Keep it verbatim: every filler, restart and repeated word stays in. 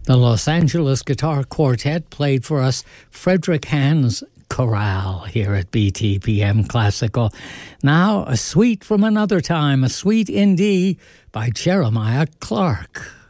The Los Angeles Guitar Quartet played for us Frederick Hand's Chorale here at B T P M Classical. Now, a suite from another time, a suite in D by Jeremiah Clarke.